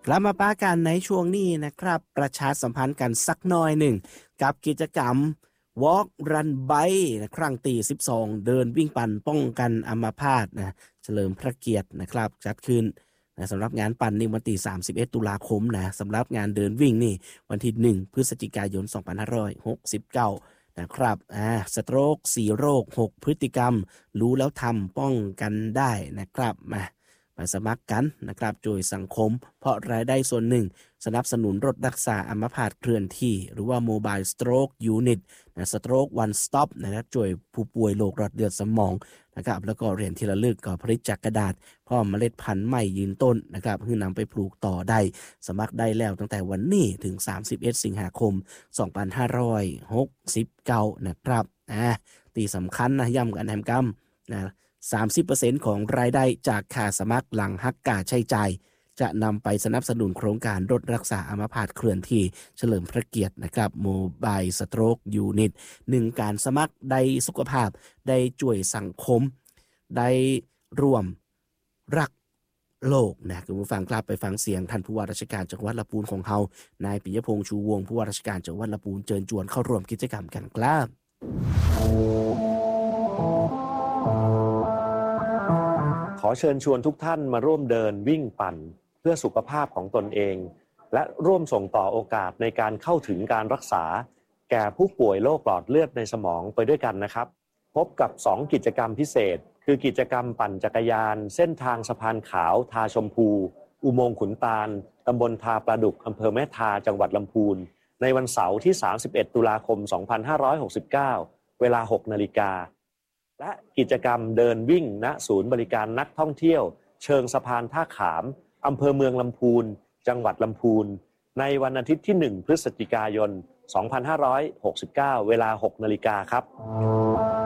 กลับมาป้ากันในช่วงนี้นะครับประชาสัมพันธ์กันสักหน่อยหนึ่งกับกิจกรรม Walk Run Bike นะครั้งที่12เดินวิ่งปั่นป้องกันอัมพาตนะเฉลิมพระเกียรตินะครับจัดขึ้นนะสำหรับงานปั่นในวันที่31ตุลาคมนะสำหรับงานเดินวิ่งนี่วันที่1พฤศจิกายน2569นะครับสโตรก4โรค6พฤติกรรมรู้แล้วทำป้องกันได้นะครับมาสมัครกันนะครับโดยสังคมเพราะรายได้ส่วนหนึ่งสนับสนุนรถรักษาอัมพาตเคลื่อนที่หรือว่า Mobile Stroke Unit นะ Stroke One Stop นะครับช่วยผู้ป่วยโรคหลอดเลือดสมองนะครับแล้วก็เหรียญที่ระลึกก็ผลิตจากกระดาษพร้อมเมล็ดพันธุ์ใหม่ยืนต้นนะครับเพื่อนำไปปลูกต่อได้สมัครได้แล้วตั้งแต่วันนี้ถึง31สิงหาคม2569นะครับตีสำคัญนะย้ำกันแฮมกัมนะ30% ของรายได้จากค่าสมัครหลังหักค่าใช้จ่ายจะนำไปสนับสนุนโครงการรถรักษาอัมพาตเคลื่อนที่เฉลิมพระเกียรตินะครับ Mobile Stroke Unit 1การสมัครได้สุขภาพได้ช่วยสังคมได้ร่วมรักโลกนะคุณผู้ฟังครับไปฟังเสียงท่านผู้ว่าราชการจังหวัดลำพูนของเฮานายปิยพงษ์ชูวงศ์ผู้ว่าราชการจังหวัดลำพูนเชิญชวนเข้าร่วมกิจกรรมกันครับขอเชิญชวนทุกท่านมาร่วมเดินวิ่งปั่นเพื่อสุขภาพของตนเองและร่วมส่งต่อโอกาสในการเข้าถึงการรักษาแก่ผู้ป่วยโรคหลอดเลือดในสมองไปด้วยกันนะครับพบกับ2กิจกรรมพิเศษคือกิจกรรมปั่นจักรยานเส้นทางสะพานขาวทาชมพูอุโมงค์ขุนตาลตำบลทาปลาดุกอำเภอแม่ทาจังหวัดลำพูนในวันเสาร์ที่31ตุลาคม2569เวลา 6:00 น.และกิจกรรมเดินวิ่งณศูนย์บริการนักท่องเที่ยวเชิงสะพานท่าขามอำเภอเมืองลำพูนจังหวัดลำพูนในวันอาทิตย์ที่1พฤศจิกายน2569เวลา 6:00 น.ครับ